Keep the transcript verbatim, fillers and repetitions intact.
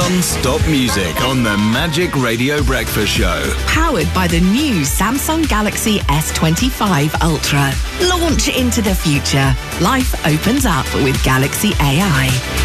Non-stop music on the Magic Radio Breakfast Show. Powered by the new Samsung Galaxy S twenty-five Ultra. Launch into the future. Life opens up with Galaxy A I.